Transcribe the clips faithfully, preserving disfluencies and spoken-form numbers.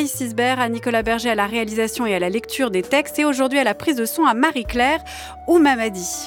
Anaïs Sisbert, à Nicolas Berger à la réalisation et à la lecture des textes, et aujourd'hui à la prise de son à Marie-Claire Oumamadi.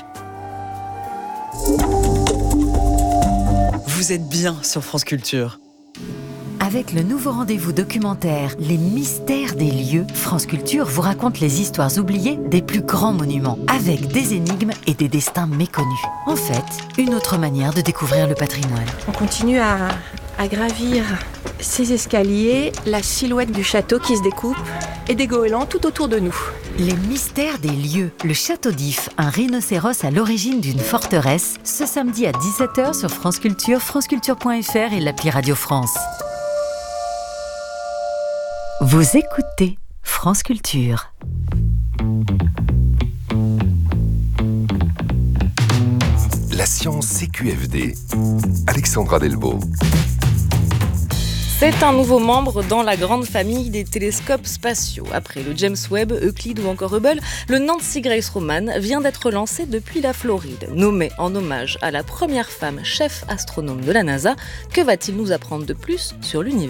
Vous êtes bien sur France Culture. Avec le nouveau rendez-vous documentaire Les mystères des lieux, France Culture vous raconte les histoires oubliées des plus grands monuments, avec des énigmes et des destins méconnus. En fait, une autre manière de découvrir le patrimoine. On continue à, à gravir ces escaliers, la silhouette du château qui se découpe et des goélands tout autour de nous. Les mystères des lieux, le château d'If, un rhinocéros à l'origine d'une forteresse, ce samedi à dix-sept heures sur France Culture, franceculture point f r et l'appli Radio France. Vous écoutez France Culture. La science C Q F D. Alexandra Delvaux. C'est un nouveau membre dans la grande famille des télescopes spatiaux. Après le James Webb, Euclid ou encore Hubble, le Nancy Grace Roman vient d'être lancé depuis la Floride. Nommé en hommage à la première femme chef astronome de la NASA, que va-t-il nous apprendre de plus sur l'univers ?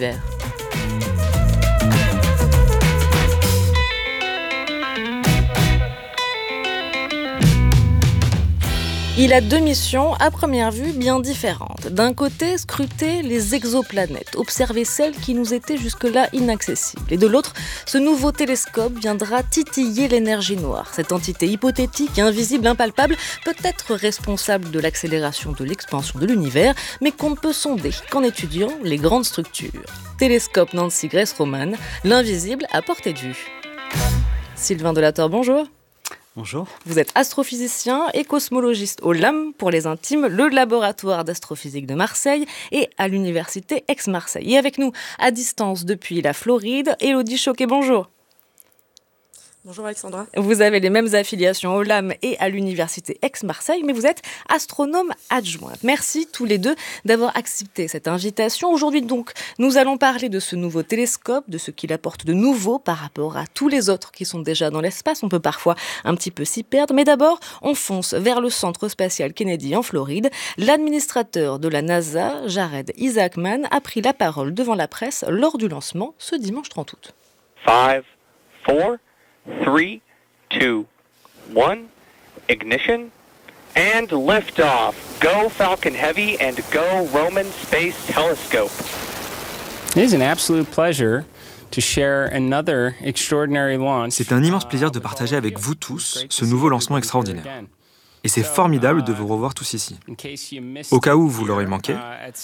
Il a deux missions, à première vue, bien différentes. D'un côté, scruter les exoplanètes, observer celles qui nous étaient jusque-là inaccessibles. Et de l'autre, ce nouveau télescope viendra titiller l'énergie noire. Cette entité hypothétique, invisible, impalpable, peut être responsable de l'accélération de l'expansion de l'univers, mais qu'on ne peut sonder qu'en étudiant les grandes structures. Télescope Nancy Grace Roman, l'invisible à portée de vue. Sylvain Delator, bonjour. Bonjour. Vous êtes astrophysicien et cosmologiste au L A M pour les intimes, le laboratoire d'astrophysique de Marseille et à l'université Aix-Marseille. Et avec nous, à distance depuis la Floride, Élodie Choquet, bonjour. Bonjour Alexandra. Vous avez les mêmes affiliations au L A M et à l'université Aix-Marseille, mais vous êtes astronome adjointe. Merci tous les deux d'avoir accepté cette invitation. Aujourd'hui donc, nous allons parler de ce nouveau télescope, de ce qu'il apporte de nouveau par rapport à tous les autres qui sont déjà dans l'espace. On peut parfois un petit peu s'y perdre, mais d'abord, on fonce vers le centre spatial Kennedy en Floride. L'administrateur de la NASA, Jared Isaacman, a pris la parole devant la presse lors du lancement ce dimanche trente août. Five, four, three, two, one, ignition, and liftoff. Go Falcon Heavy and go Roman Space Telescope. It is an absolute pleasure to share another extraordinary launch. C'est un immense plaisir de partager avec vous tous ce nouveau lancement extraordinaire. Et c'est formidable de vous revoir tous ici. Au cas où vous l'aurez manqué,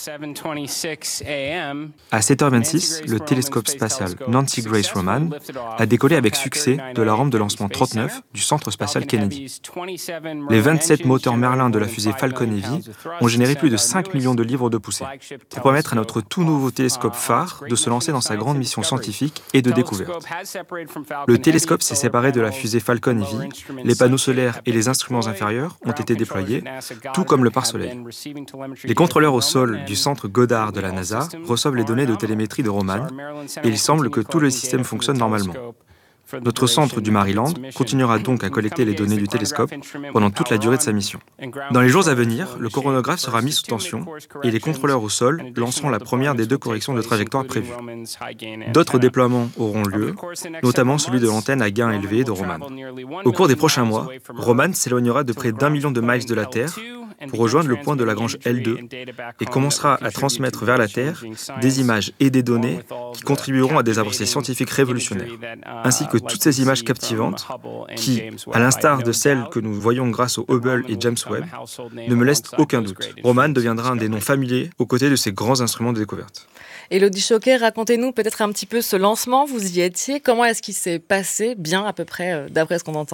à sept heures vingt-six, le télescope spatial Nancy Grace Roman a décollé avec succès de la rampe de lancement trente-neuf du centre spatial Kennedy. Les vingt-sept moteurs Merlin de la fusée Falcon Heavy ont généré plus de cinq millions de livres de poussée pour permettre à notre tout nouveau télescope phare de se lancer dans sa grande mission scientifique et de découverte. Le télescope s'est séparé de la fusée Falcon Heavy, les panneaux solaires et les instruments inférieurs ont été déployés, tout comme le pare-soleil. Les contrôleurs au sol du centre Goddard de la NASA reçoivent les données de télémétrie de Roman et il semble que tout le système fonctionne normalement. Notre centre du Maryland continuera donc à collecter les données du télescope pendant toute la durée de sa mission. Dans les jours à venir, le coronagraphe sera mis sous tension et les contrôleurs au sol lanceront la première des deux corrections de trajectoire prévues. D'autres déploiements auront lieu, notamment celui de l'antenne à gain élevé de Roman. Au cours des prochains mois, Roman s'éloignera de près d'un million de miles de la Terre pour rejoindre le point de Lagrange L deux et commencera à transmettre vers la Terre des images et des données qui contribueront à des avancées scientifiques révolutionnaires, ainsi que toutes ces images captivantes qui, à l'instar de celles que nous voyons grâce au Hubble et James Webb, ne me laissent aucun doute. Roman deviendra un des noms familiers aux côtés de ces grands instruments de découverte. Élodie Choquet, racontez-nous peut-être un petit peu ce lancement, vous y étiez, comment est-ce qu'il s'est passé, bien à peu près, d'après ce qu'on entend ?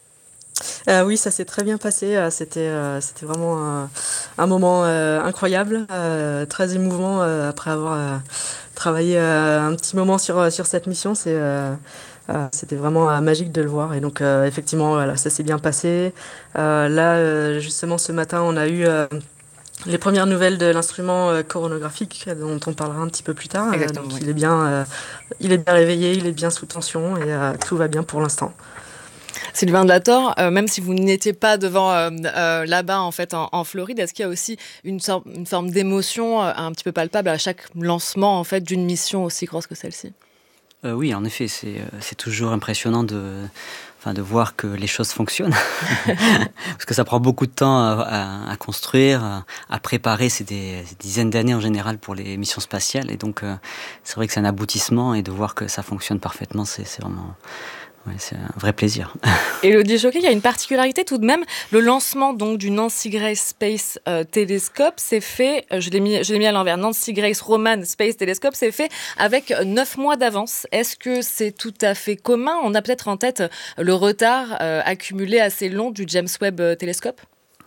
Euh, oui, ça s'est très bien passé. Euh, c'était, euh, c'était vraiment euh, un moment euh, incroyable, euh, très émouvant euh, après avoir euh, travaillé euh, un petit moment sur, sur cette mission. C'est, euh, euh, c'était vraiment euh, magique de le voir. Et donc, euh, effectivement, voilà, ça s'est bien passé. Euh, là, euh, justement, ce matin, on a eu euh, les premières nouvelles de l'instrument euh, coronographique dont on parlera un petit peu plus tard. Euh, donc, oui. il, est bien, euh, il est bien réveillé, il est bien sous tension et euh, tout va bien pour l'instant. Sylvain Delator, euh, même si vous n'étiez pas devant euh, euh, là-bas en fait en, en Floride, est-ce qu'il y a aussi une, sorte, une forme d'émotion euh, un petit peu palpable à chaque lancement en fait d'une mission aussi grosse que celle-ci ? euh, Oui, en effet, c'est, c'est toujours impressionnant de, enfin, de voir que les choses fonctionnent. Parce que ça prend beaucoup de temps à, à, à construire, à, à préparer. C'est des, des dizaines d'années en général pour les missions spatiales. Et donc, euh, c'est vrai que c'est un aboutissement. Et de voir que ça fonctionne parfaitement, c'est, c'est vraiment... Ouais, c'est un vrai plaisir. Élodie Choquet, il y a une particularité tout de même. Le lancement donc du Nancy Grace Space euh, Telescope s'est fait, euh, je l'ai mis, je l'ai mis à l'envers, Nancy Grace Roman Space Telescope s'est fait avec neuf mois d'avance. Est-ce que c'est tout à fait commun ? On a peut-être en tête le retard euh, accumulé assez long du James Webb Telescope ?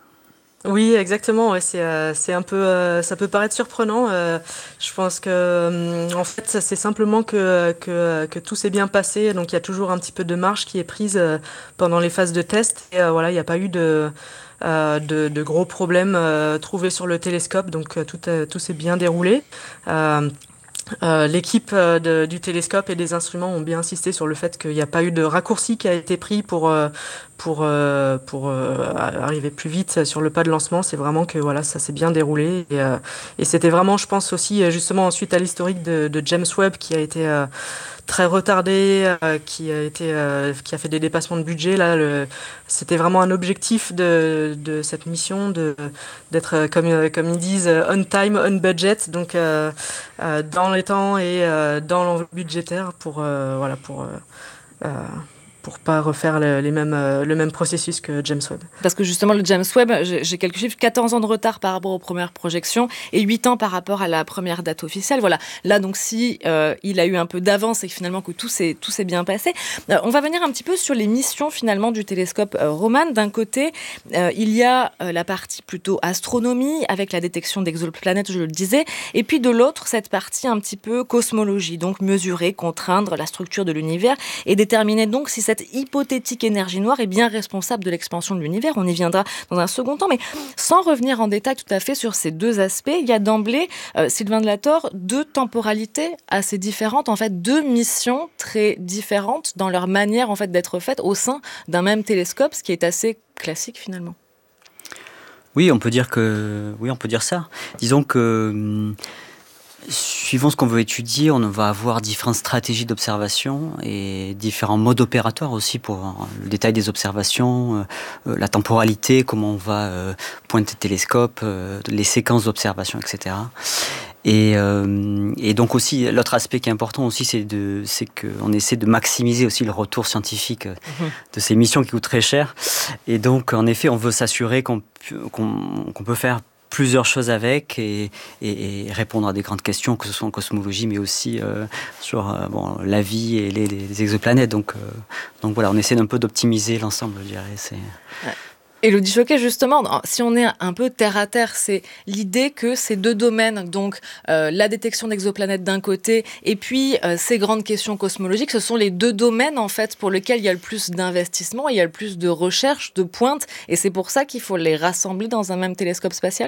Oui, exactement. Ouais, c'est euh, c'est un peu, euh, ça peut paraître surprenant. Euh, je pense que, euh, en fait, ça, c'est simplement que que que tout s'est bien passé. Donc, il y a toujours un petit peu de marge qui est prise euh, pendant les phases de test. Et euh, voilà, il n'y a pas eu de euh, de, de gros problèmes euh, trouvés sur le télescope. Donc, euh, tout euh, tout s'est bien déroulé. Euh, Euh, l'équipe euh, de, du télescope et des instruments ont bien insisté sur le fait qu'il n'y a pas eu de raccourci qui a été pris pour euh, pour euh, pour euh, arriver plus vite sur le pas de lancement. C'est vraiment que voilà, ça s'est bien déroulé et, euh, et c'était vraiment, je pense aussi justement suite à l'historique de, de James Webb qui a été euh, très retardé, euh, qui a été euh, qui a fait des dépassements de budget. Là, le, c'était vraiment un objectif de de cette mission de d'être comme comme ils disent on time, on budget. Donc euh, euh, dans les temps et euh, dans l'enveloppe budgétaire pour euh, voilà pour euh, euh, pour pas refaire le, les mêmes, euh, le même processus que James Webb. Parce que justement, le James Webb, j'ai, j'ai quelques chiffres, quatorze ans de retard par rapport aux premières projections et huit ans par rapport à la première date officielle. Voilà. Là, donc, si euh, il a eu un peu d'avance et que finalement que tout s'est, tout s'est bien passé, euh, on va venir un petit peu sur les missions finalement du télescope euh, Roman. D'un côté, euh, il y a euh, la partie plutôt astronomie avec la détection d'exoplanètes, je le disais, et puis de l'autre, cette partie un petit peu cosmologie, donc mesurer, contraindre la structure de l'univers et déterminer donc si cette hypothétique énergie noire est bien responsable de l'expansion de l'univers. On y viendra dans un second temps, mais sans revenir en détail tout à fait sur ces deux aspects, il y a d'emblée, euh, Sylvain Delator, deux temporalités assez différentes, en fait, deux missions très différentes dans leur manière en fait d'être faites au sein d'un même télescope, ce qui est assez classique finalement. Oui, on peut dire que, oui, on peut dire ça. Disons que hum, suivant ce qu'on veut étudier, on va avoir différentes stratégies d'observation et différents modes opératoires aussi pour le détail des observations, euh, la temporalité, comment on va euh, pointer le télescope, euh, les séquences d'observation, et cetera. Et, euh, et donc aussi, l'autre aspect qui est important aussi, c'est, de, c'est qu'on essaie de maximiser aussi le retour scientifique mmh. de ces missions qui coûtent très cher. Et donc, en effet, on veut s'assurer qu'on, qu'on, qu'on peut faire plusieurs choses avec et, et, et répondre à des grandes questions, que ce soit en cosmologie, mais aussi euh, sur euh, bon, la vie et les, les exoplanètes. Donc, euh, donc voilà, on essaie d'un peu d'optimiser l'ensemble, je dirais. C'est... Ouais. Élodie Choquet, justement, si on est un peu terre à terre, c'est l'idée que ces deux domaines, donc euh, la détection d'exoplanètes d'un côté et puis euh, ces grandes questions cosmologiques, ce sont les deux domaines en fait pour lesquels il y a le plus d'investissement, il y a le plus de recherche, de pointe, et c'est pour ça qu'il faut les rassembler dans un même télescope spatial.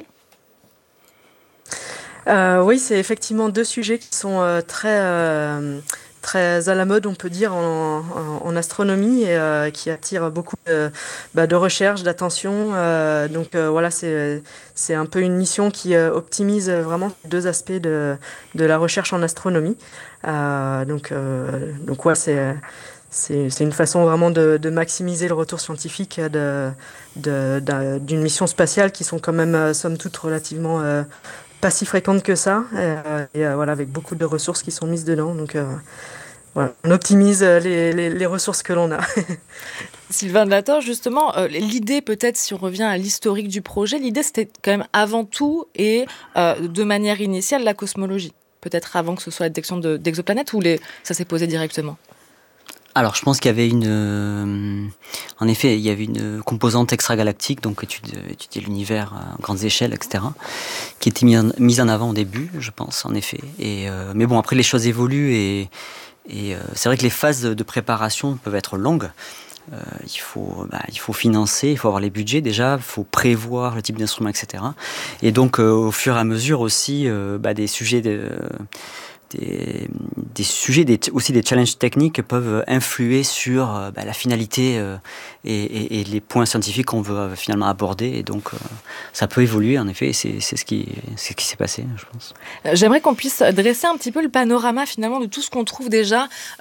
Euh, oui, c'est effectivement deux sujets qui sont euh, très euh, très à la mode, on peut dire, en, en, en astronomie et euh, qui attirent beaucoup de, bah, de recherche, d'attention. Euh, donc euh, voilà, c'est c'est un peu une mission qui euh, optimise vraiment deux aspects de de la recherche en astronomie. Euh, donc euh, donc ouais, c'est C'est, c'est une façon vraiment de, de maximiser le retour scientifique de, de, de, d'une mission spatiale qui sont quand même, euh, somme toute, relativement euh, pas si fréquentes que ça, euh, et euh, voilà, avec beaucoup de ressources qui sont mises dedans. Donc euh, voilà, on optimise les, les, les ressources que l'on a. Sylvain Delator, justement, euh, l'idée peut-être, si on revient à l'historique du projet, l'idée c'était quand même avant tout et euh, de manière initiale la cosmologie. Peut-être avant que ce soit la détection de, d'exoplanètes, ou les, ça s'est posé directement ? Alors, je pense qu'il y avait une... Euh, en effet, il y avait une composante extragalactique, donc étudier, étudier l'univers à grandes échelles, et cetera, qui était mise en, mise en avant au début, je pense, en effet. Et, euh, mais bon, après, les choses évoluent et, et euh, c'est vrai que les phases de préparation peuvent être longues. Euh, il faut, bah, il faut financer, il faut avoir les budgets déjà, il faut prévoir le type d'instrument, et cetera. Et donc, euh, au fur et à mesure aussi, euh, bah, des sujets... De, des, des sujets, des, aussi des challenges techniques peuvent influer sur euh, bah, la finalité euh, et, et, et les points scientifiques qu'on veut euh, finalement aborder. Et donc, euh, ça peut évoluer, en effet, et c'est, c'est, ce qui, c'est ce qui s'est passé, je pense. J'aimerais qu'on puisse dresser un petit peu le panorama, finalement, de tout ce qu'on trouve déjà